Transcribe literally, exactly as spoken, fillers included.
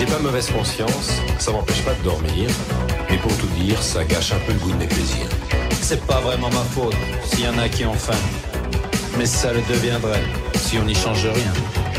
J'ai pas mauvaise conscience, ça m'empêche pas de dormir. Mais pour tout dire, ça gâche un peu le goût de mes plaisirs. C'est pas vraiment ma faute, s'il y en a qui ont faim. Mais ça le deviendrait, si on n'y change rien.